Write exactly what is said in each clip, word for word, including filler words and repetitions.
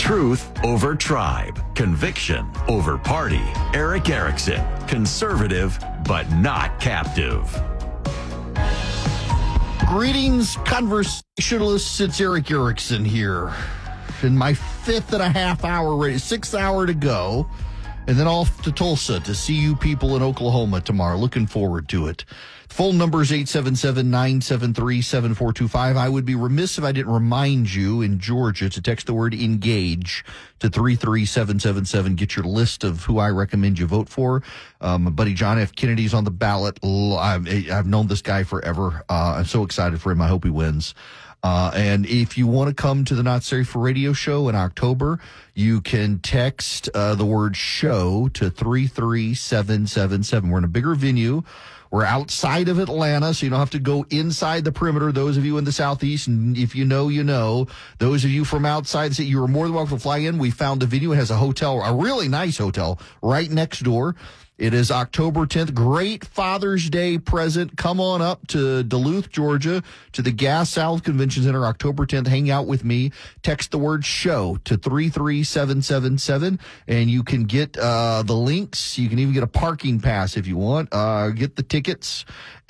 Truth over tribe. Conviction over party. Erick Erickson. Conservative, but not captive. Greetings, conversationalists. It's Erick Erickson here. In my fifth and a half hour race, sixth hour to go. And then off to Tulsa to see you people in Oklahoma tomorrow. Looking forward to it. Phone number is eight seven seven, nine seven three, seven four two five. I would be remiss if I didn't remind you in Georgia to text the word engage to three three seven seven seven. Get your list of who I recommend you vote for. Um, my buddy John F. Kennedy's on the ballot. I've, I've known this guy forever. Uh, I'm so excited for him. I hope he wins. Uh, and if you want to come to the Not Safe for Radio show in October, you can text uh, the word show to three three seven seven seven. We're in a bigger venue. We're outside of Atlanta, so you don't have to go inside the perimeter. Those of you in the Southeast, and if you know, you know. Those of you from outside, you are more than welcome to fly in. We found a venue. It has a hotel, a really nice hotel, right next door. It is October tenth. Great Father's Day present. Come on up to Duluth, Georgia, to the Gas South Convention Center, October tenth. Hang out with me. Text the word show to three three seven seven seven, and you can get uh, the links. You can even get a parking pass if you want. Uh, get the tickets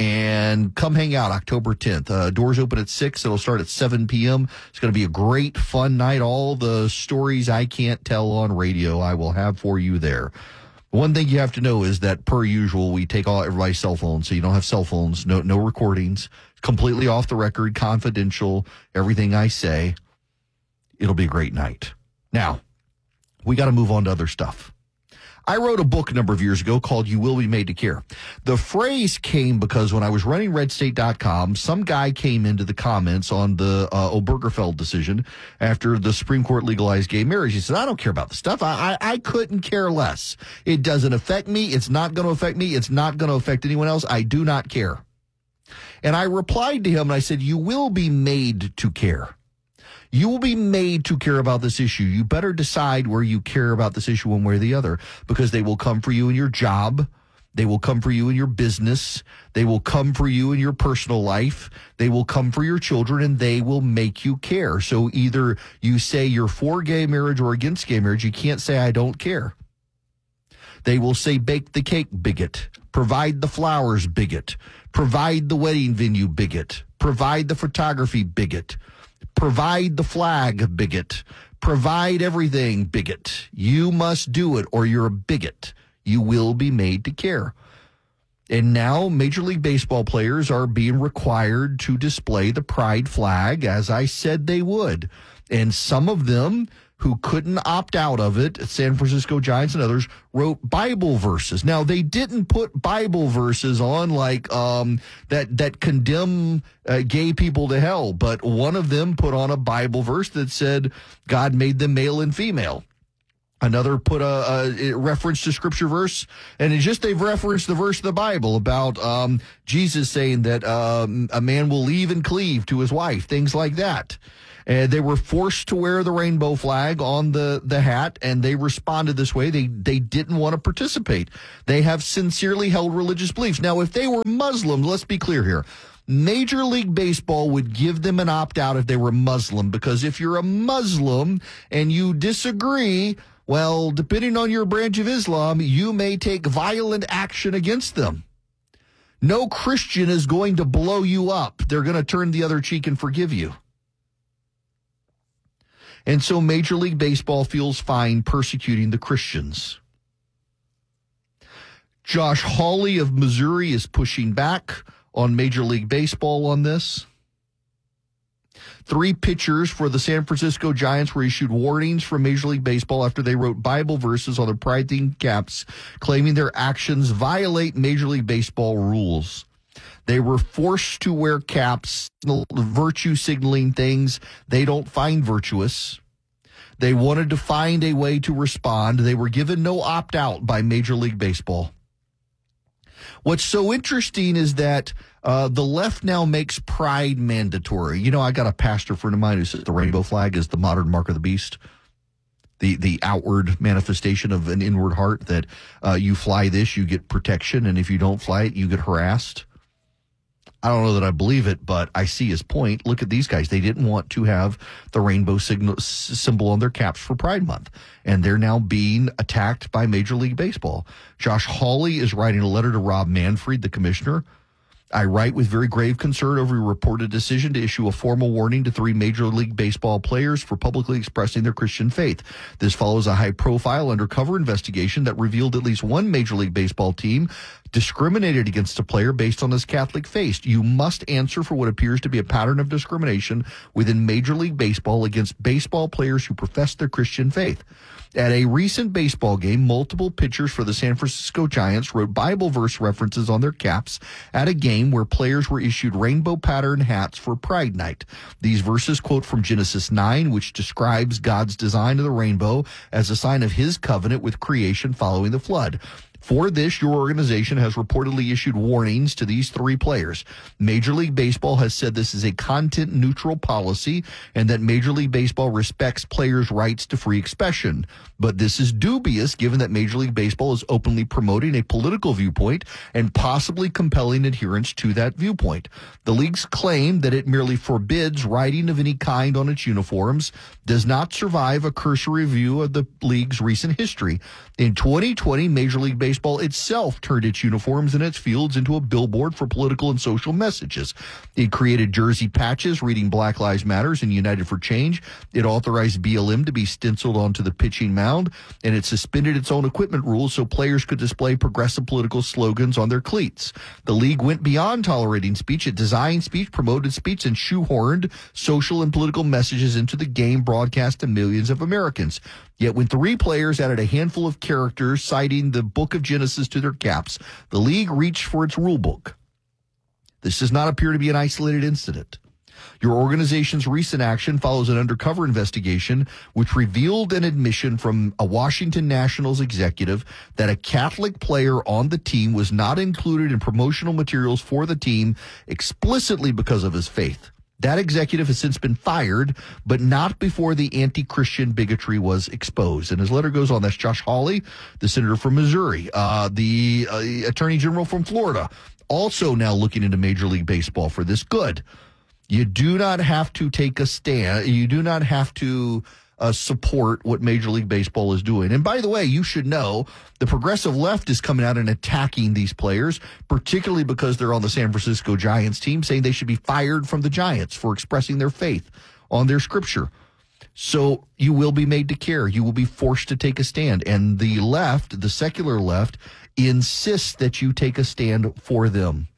and come hang out October tenth. Uh, doors open at six. It'll start at seven p.m. It's going to be a great, fun night. All the stories I can't tell on radio, I will have for you there. One thing you have to know is that, per usual, we take all everybody's cell phones, so you don't have cell phones, no no recordings, completely off the record, confidential, everything I say. It'll be a great night. Now, we got to move on to other stuff. I wrote a book a number of years ago called You Will Be Made to Care. The phrase came because when I was running red state dot com, some guy came into the comments on the uh, Obergefell decision after the Supreme Court legalized gay marriage. He said, I don't care about the stuff. I, I, I couldn't care less. It doesn't affect me. It's not going to affect me. It's not going to affect anyone else. I do not care. And I replied to him and I said, you will be made to care. You will be made to care about this issue. You better decide where you care about this issue one way or the other, because they will come for you in your job. They will come for you in your business. They will come for you in your personal life. They will come for your children, and they will make you care. So either you say you're for gay marriage or against gay marriage. You can't say I don't care. They will say bake the cake, bigot. Provide the flowers, bigot. Provide the wedding venue, bigot. Provide the photography, bigot. Provide the flag, bigot. Provide everything, bigot. You must do it or you're a bigot. You will be made to care. And now Major League Baseball players are being required to display the pride flag, as I said they would. And some of them who couldn't opt out of it, San Francisco Giants and others, wrote Bible verses. Now, they didn't put Bible verses on like um, that that condemn uh, gay people to hell, but one of them put on a Bible verse that said God made them male and female. Another put a, a reference to scripture verse, and it's just they've referenced the verse of the Bible about um, Jesus saying that um, a man will leave and cleave to his wife, things like that. And they were forced to wear the rainbow flag on the, the hat, and they responded this way. They they didn't want to participate. They have sincerely held religious beliefs. Now, if they were Muslim, let's be clear here. Major League Baseball would give them an opt-out if they were Muslim, because if you're a Muslim and you disagree, well, depending on your branch of Islam, you may take violent action against them. No Christian is going to blow you up. They're going to turn the other cheek and forgive you. And so Major League Baseball feels fine persecuting the Christians. Josh Hawley of Missouri is pushing back on Major League Baseball on this. Three pitchers for the San Francisco Giants were issued warnings from Major League Baseball after they wrote Bible verses on their pride-themed caps, claiming their actions violate Major League Baseball rules. They were forced to wear caps, virtue signaling things they don't find virtuous. They wanted to find a way to respond. They were given no opt-out by Major League Baseball. What's so interesting is that uh, the left now makes pride mandatory. You know, I got a pastor friend of mine who says the rainbow flag is the modern mark of the beast. The the outward manifestation of an inward heart, that uh, you fly this, you get protection, and if you don't fly it, you get harassed. I don't know that I believe it, but I see his point. Look at these guys. They didn't want to have the rainbow signal, s- symbol on their caps for Pride Month, and they're now being attacked by Major League Baseball. Josh Hawley is writing a letter to Rob Manfred, the commissioner. I write with very grave concern over a reported decision to issue a formal warning to three Major League Baseball players for publicly expressing their Christian faith. This follows a high-profile undercover investigation that revealed at least one Major League Baseball team discriminated against a player based on his Catholic faith. You must answer for what appears to be a pattern of discrimination within Major League Baseball against baseball players who profess their Christian faith. At a recent baseball game, multiple pitchers for the San Francisco Giants wrote Bible verse references on their caps at a game where players were issued rainbow pattern hats for Pride Night. These verses quote from Genesis nine, which describes God's design of the rainbow as a sign of his covenant with creation following the flood. For this, your organization has reportedly issued warnings to these three players. Major League Baseball has said this is a content-neutral policy and that Major League Baseball respects players' rights to free expression. But this is dubious given that Major League Baseball is openly promoting a political viewpoint and possibly compelling adherence to that viewpoint. The league's claim that it merely forbids writing of any kind on its uniforms does not survive a cursory review of the league's recent history. In twenty twenty, Major League Baseball itself turned its uniforms and its fields into a billboard for political and social messages. It created jersey patches reading Black Lives Matter and United for Change. It authorized B L M to be stenciled onto the pitching mound, and it suspended its own equipment rules so players could display progressive political slogans on their cleats. The league went beyond tolerating speech. It designed speech, promoted speech, and shoehorned social and political messages into the game broadcast to millions of Americans. Yet when three players added a handful of characters citing the book of Genesis to their caps, the league reached for its rule book. This does not appear to be an isolated incident. Your organization's recent action follows an undercover investigation which revealed an admission from a Washington Nationals executive that a Catholic player on the team was not included in promotional materials for the team explicitly because of his faith. That executive has since been fired, but not before the anti-Christian bigotry was exposed. And his letter goes on. That's Josh Hawley, the senator from Missouri, uh, the uh, attorney general from Florida, also now looking into Major League Baseball for this. Good. You do not have to take a stand. You do not have to uh, support what Major League Baseball is doing. And by the way, you should know the progressive left is coming out and attacking these players, particularly because they're on the San Francisco Giants team, saying they should be fired from the Giants for expressing their faith on their scripture. So you will be made to care. You will be forced to take a stand. And the left, the secular left, insists that you take a stand for them.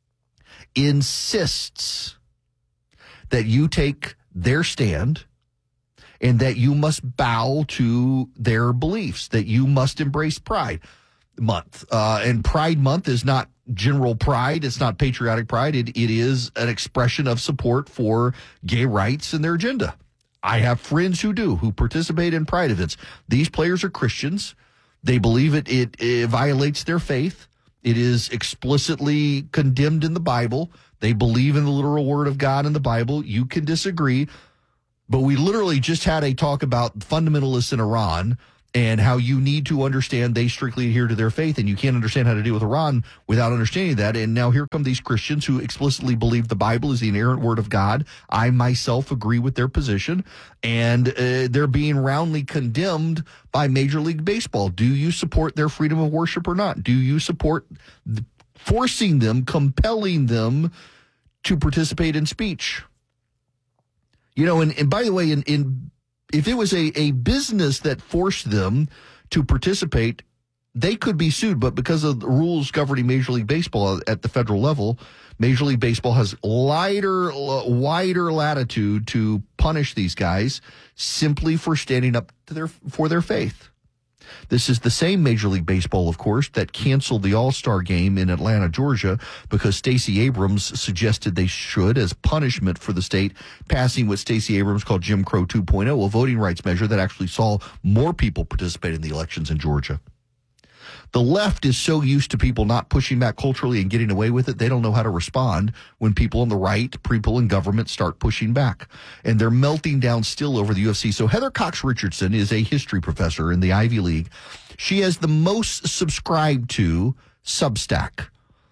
Insists that you take their stand and that you must bow to their beliefs, that you must embrace Pride Month. Uh, and Pride Month is not general pride. It's not patriotic pride. It, it is an expression of support for gay rights and their agenda. I have friends who do, who participate in Pride events. These players are Christians. They believe it, it, it violates their faith. It is explicitly condemned in the Bible. They believe in the literal word of God in the Bible. You can disagree, but we literally just had a talk about fundamentalists in Iran and how you need to understand they strictly adhere to their faith, and you can't understand how to deal with Iran without understanding that. And now here come these Christians who explicitly believe the Bible is the inerrant word of God. I myself agree with their position, and uh, they're being roundly condemned by Major League Baseball. Do you support their freedom of worship or not? Do you support the, forcing them, compelling them to participate in speech? You know, and, and by the way, in, in if it was a, a business that forced them to participate, they could be sued. But because of the rules governing Major League Baseball at the federal level, Major League Baseball has lighter, wider latitude to punish these guys simply for standing up to their for their faith. This is the same Major League Baseball, of course, that canceled the All-Star game in Atlanta, Georgia, because Stacey Abrams suggested they should as punishment for the state passing what Stacey Abrams called Jim Crow two point oh, a voting rights measure that actually saw more people participate in the elections in Georgia. The left is so used to people not pushing back culturally and getting away with it, they don't know how to respond when people on the right, people in government start pushing back. And they're melting down still over the U F C. So Heather Cox Richardson is a history professor in the Ivy League. She has the most subscribed to Substack.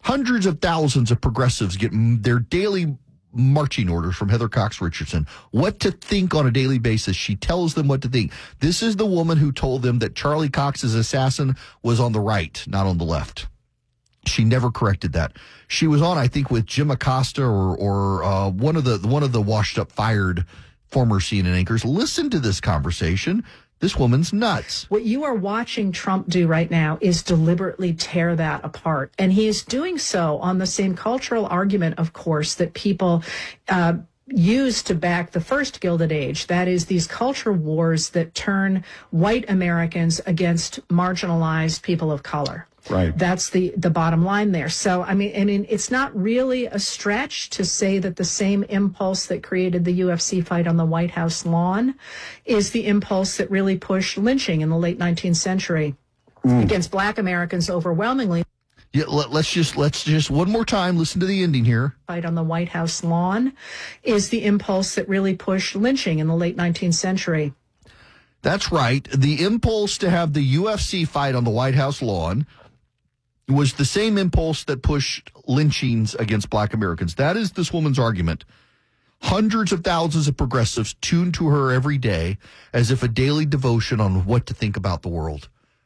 Hundreds of thousands of progressives get their daily marching orders from Heather Cox Richardson. What to think on a daily basis. She tells them what to think. This is the woman who told them that Charlie Cox's assassin was on the right, not on the left. She never corrected that. She was on, I think, with Jim Acosta or or uh, one of the one of the washed up, fired former C N N anchors. Listen to this conversation. This woman's nuts. What you are watching Trump do right now is deliberately tear that apart. And he is doing so on the same cultural argument, of course, that people uh, use to back the first Gilded Age. That is, these culture wars that turn white Americans against marginalized people of color. Right. That's the, the bottom line there. So, I mean, I mean, it's not really a stretch to say that the same impulse that created the U F C fight on the White House lawn is the impulse that really pushed lynching in the late nineteenth century mm. against black Americans overwhelmingly. Yeah, let, let's just let's just one more time listen to the ending here. Fight on the White House lawn is the impulse that really pushed lynching in the late nineteenth century. That's right. The impulse to have the U F C fight on the White House lawn was the same impulse that pushed lynchings against black Americans. That is this woman's argument. Hundreds of thousands of progressives tune to her every day as if a daily devotion on what to think about the world.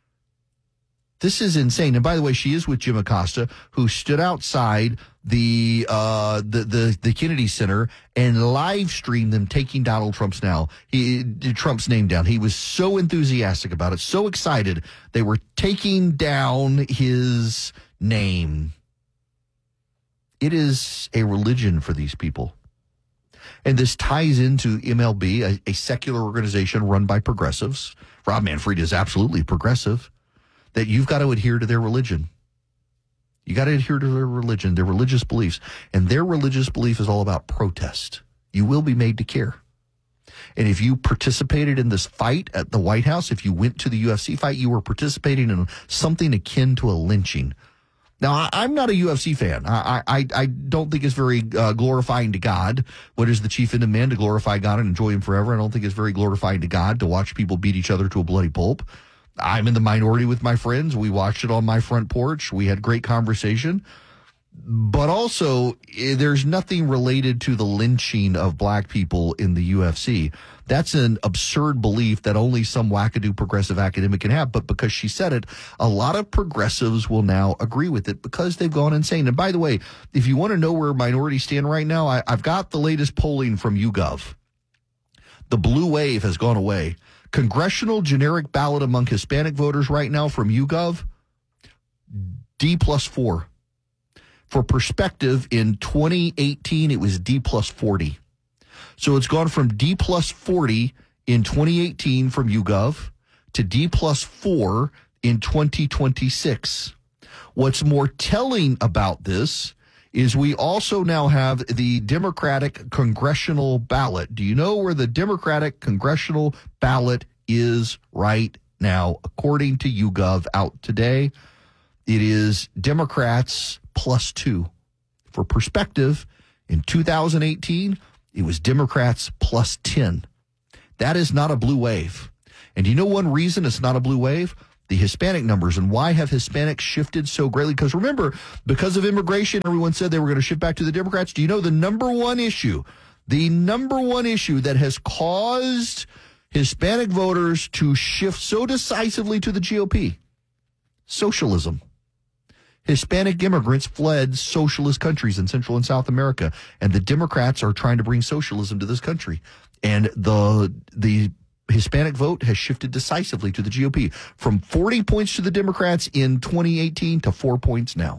This is insane. And by the way, she is with Jim Acosta, who stood outside the uh, the, the the Kennedy Center and live streamed them taking Donald Trump's now he Trump's name down. He was so enthusiastic about it, so excited. They were taking down his name. It is a religion for these people. And this ties into M L B, a, a secular organization run by progressives. Rob Manfred is absolutely progressive. That you've got to adhere to their religion. You got to adhere to their religion, their religious beliefs. And their religious belief is all about protest. You will be made to care. And if you participated in this fight at the White House, if you went to the U F C fight, you were participating in something akin to a lynching. Now, I, I'm not a U F C fan. I I, I don't think it's very uh, glorifying to God. What is the chief end of man? To glorify God and enjoy him forever. I don't think it's very glorifying to God to watch people beat each other to a bloody pulp. I'm in the minority with my friends. We watched it on my front porch. We had great conversation. But also, there's nothing related to the lynching of black people in the U F C. That's an absurd belief that only some wackadoo progressive academic can have. But because she said it, a lot of progressives will now agree with it because they've gone insane. And by the way, if you want to know where minorities stand right now, I, I've got the latest polling from YouGov. The blue wave has gone away. Congressional generic ballot among Hispanic voters right now from YouGov, D plus four. For perspective, in twenty eighteen, it was D plus forty. So it's gone from D plus forty in twenty eighteen from YouGov to D plus four in twenty twenty-six. What's more telling about this is we also now have the Democratic congressional ballot. Do you know where the Democratic congressional ballot is right now? According to YouGov out today, it is Democrats plus two. For perspective, in two thousand eighteen, it was Democrats plus ten. That is not a blue wave. And do you know one reason it's not a blue wave? The Hispanic numbers. And why have Hispanics shifted so greatly? Because remember, because of immigration, everyone said they were going to shift back to the Democrats. Do you know the number one issue, the number one issue that has caused Hispanic voters to shift so decisively to the G O P? Socialism. Hispanic immigrants fled socialist countries in Central and South America, and the Democrats are trying to bring socialism to this country. And the the Hispanic vote has shifted decisively to the G O P from forty points to the Democrats in twenty eighteen to four points now.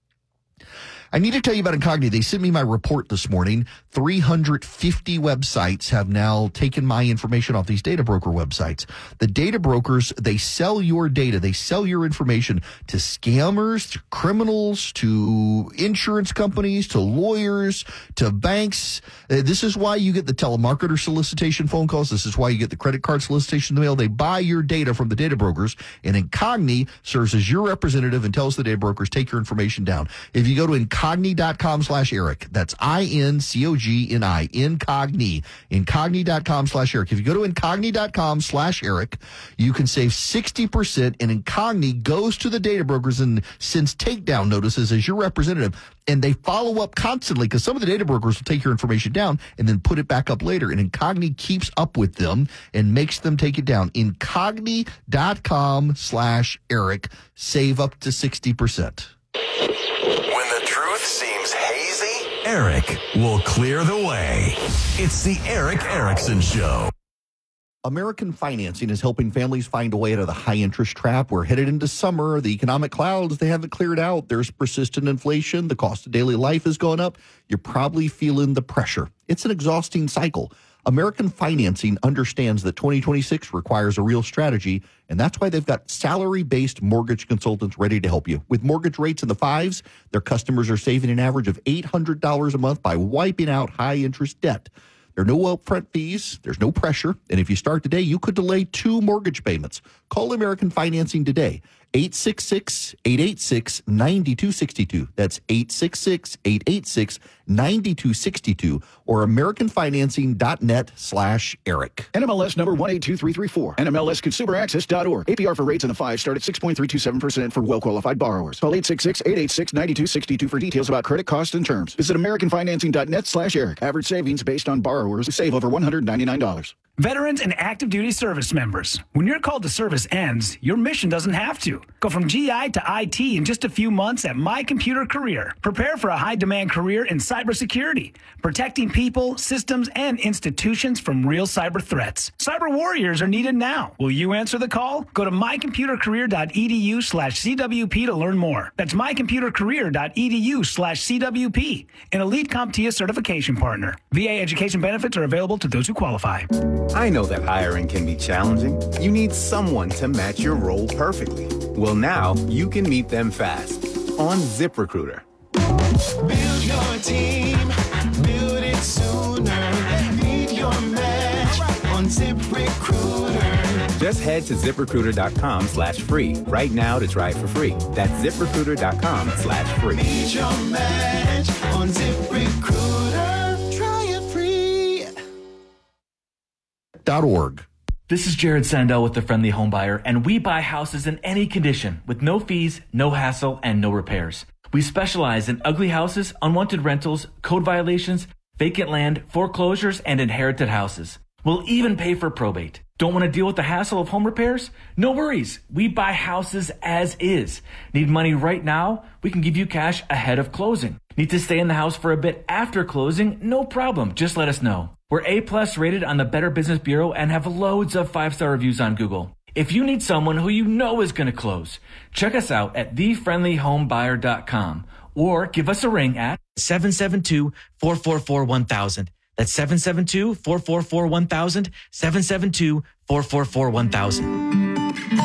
I need to tell you about Incogni. They sent me my report this morning. three hundred fifty websites have now taken my information off these data broker websites. The data brokers, they sell your data. They sell your information to scammers, to criminals, to insurance companies, to lawyers, to banks. Uh, this is why you get the telemarketer solicitation phone calls. This is why you get the credit card solicitation in the mail. They buy your data from the data brokers, and Incogni serves as your representative and tells the data brokers, take your information down. If you go to Incogni, incogni.com slash Eric. That's I N C O G N I, incogni, incogni.com slash Eric. If you go to incogni.com slash Eric, you can save sixty percent, and Incogni goes to the data brokers and sends takedown notices as your representative, and they follow up constantly because some of the data brokers will take your information down and then put it back up later, and Incogni keeps up with them and makes them take it down. Incogni.com slash Eric. Save up to sixty percent. When the truth seems hazy, Eric will clear the way. It's the Eric Erickson Show. American Financing is helping families find a way out of the high-interest trap. We're headed into summer. The economic clouds, they haven't cleared out. There's persistent inflation. The cost of daily life has gone up. You're probably feeling the pressure. It's an exhausting cycle. American Financing understands that twenty twenty-six requires a real strategy, and that's why they've got salary-based mortgage consultants ready to help you. With mortgage rates in the fives, their customers are saving an average of eight hundred dollars a month by wiping out high-interest debt. There are no upfront fees. There's no pressure. And if you start today, you could delay two mortgage payments. Call American Financing today. eight six six, eight eight six, nine two six two. That's eight six six, eight eight six, nine two six two or americanfinancing.net slash Eric. N M L S number one eight two three three four. N M L S consumer access dot org. A P R for rates in the five start at six point three two seven percent for well-qualified borrowers. Call eight six six, eight eight six, nine two six two for details about credit costs and terms. Visit americanfinancing.net slash Eric. Average savings based on borrowers who save over one hundred ninety-nine dollars. Veterans and active duty service members. When your call to service ends, your mission doesn't have to. Go from G I to I T in just a few months at My Computer Career. Prepare for a high-demand career in cybersecurity, protecting people, systems, and institutions from real cyber threats. Cyber warriors are needed now. Will you answer the call? Go to mycomputercareer.edu slash CWP to learn more. That's mycomputercareer.edu slash CWP, an elite CompTIA certification partner. V A education benefits are available to those who qualify. I know that hiring can be challenging. You need someone to match your role perfectly. Well, now you can meet them fast on ZipRecruiter. Build your team, build it sooner. Meet your match on ZipRecruiter. Just head to ZipRecruiter.com slash free right now to try it for free. That's ZipRecruiter.com slash free. Meet your match on ZipRecruiter. Try it free. .org. This is Jared Sandell with The Friendly Home Buyer, and we buy houses in any condition with no fees, no hassle, and no repairs. We specialize in ugly houses, unwanted rentals, code violations, vacant land, foreclosures, and inherited houses. We'll even pay for probate. Don't want to deal with the hassle of home repairs? No worries. We buy houses as is. Need money right now? We can give you cash ahead of closing. Need to stay in the house for a bit after closing? No problem. Just let us know. We're A-plus rated on the Better Business Bureau and have loads of five-star reviews on Google. If you need someone who you know is going to close, check us out at the friendly home buyer dot com or give us a ring at seven seven two, four four four, one thousand. That's seven seven two, four four four, one thousand, seven seven two, four four four, one thousand.